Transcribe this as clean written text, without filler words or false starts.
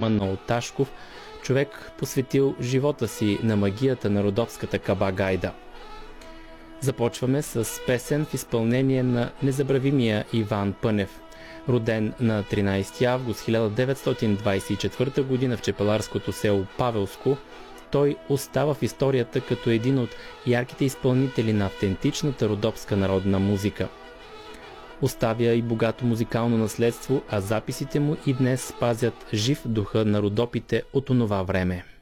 Манол Ташков, човек посветил живота си на магията на родопската каба-гайда. Започваме с песен в изпълнение на незабравимия Иван Пънев. Роден на 13 август 1924 г. в чепеларското село Павелско, той остава в историята като един от ярките изпълнители на автентичната родопска народна музика. Оставя и богато музикално наследство, а записите му и днес пазят жив духа на родопите от онова време.